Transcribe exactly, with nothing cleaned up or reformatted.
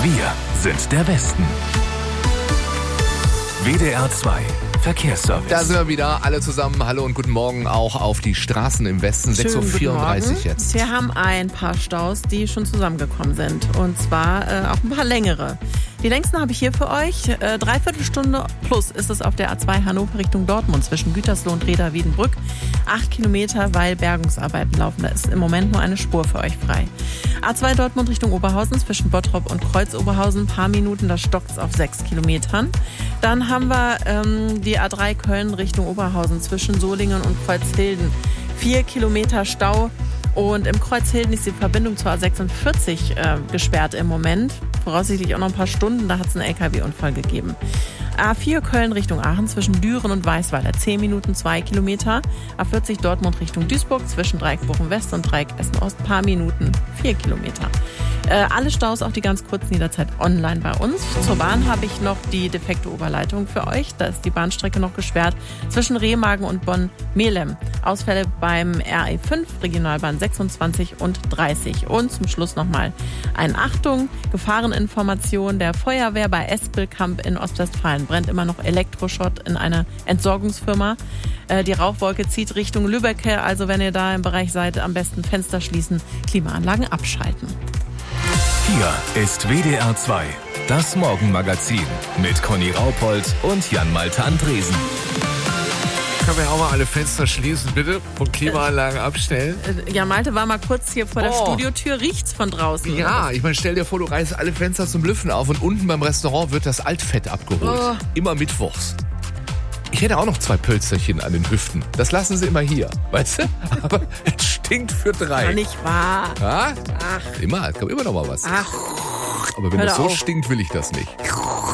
Wir sind der Westen. W D R zwei Verkehrsservice. Da sind wir wieder, alle zusammen. Hallo und guten Morgen auch auf die Straßen im Westen. sechs Uhr vierunddreißig jetzt. Wir haben ein paar Staus, die schon zusammengekommen sind. Und zwar äh, auch ein paar längere. Die längsten habe ich hier für euch. Äh, dreiviertel Stunde plus ist es auf der A zwei Hannover Richtung Dortmund zwischen Gütersloh und Reda-Wiedenbrück. Acht Kilometer, weil Bergungsarbeiten laufen. Da ist im Moment nur eine Spur für euch frei. A zwei Dortmund Richtung Oberhausen zwischen Bottrop und Kreuz-Oberhausen. Ein paar Minuten, da stockt es auf sechs Kilometern. Dann haben wir ähm, die A drei Köln Richtung Oberhausen zwischen Solingen und Kreuzhilden. Vier Kilometer Stau. Und im Kreuzhilden ist die Verbindung zur A sechsundvierzig äh, gesperrt im Moment. Voraussichtlich auch noch ein paar Stunden, da hat es einen L K W-Unfall gegeben. A vier Köln Richtung Aachen zwischen Düren und Weißweiler, zehn Minuten, zwei Kilometer. A vierzig Dortmund Richtung Duisburg zwischen Dreieckbochum West und Dreieck Essen Ost, paar Minuten, vier Kilometer. Äh, alle Staus, auch die ganz kurzen, jederzeit online bei uns. Zur Bahn habe ich noch die defekte Oberleitung für euch. Da ist die Bahnstrecke noch gesperrt zwischen Remagen und Bonn-Melem. Ausfälle beim R E fünf, Regionalbahn sechsundzwanzig und dreißig. Und zum Schluss nochmal ein Achtung, Gefahreninformation der Feuerwehr bei Espelkamp in Ostwestfalen. Brennt immer noch Elektroschrott in einer Entsorgungsfirma. Äh, die Rauchwolke zieht Richtung Lübbecke. Also wenn ihr da im Bereich seid, am besten Fenster schließen, Klimaanlagen abschalten. Hier ist W D R zwei, das Morgenmagazin mit Conny Raupold und Jan-Malte Andresen. Können wir auch mal alle Fenster schließen, bitte? Und Klimaanlagen abstellen? Ja, Malte war mal kurz hier vor der Oh. Studiotür. Riecht's von draußen? Ja, ich meine, stell dir vor, du reißt alle Fenster zum Lüften auf und unten beim Restaurant wird das Altfett abgeholt. Oh. Immer mittwochs. Ich hätte auch noch zwei Pölzerchen an den Hüften. Das lassen sie immer hier, weißt du? Aber es stinkt für drei. Ja, nicht wahr. Ja? Ach. Immer, es kommt immer noch mal was. Ach. Aber wenn Hör das so auf. stinkt, will ich das nicht.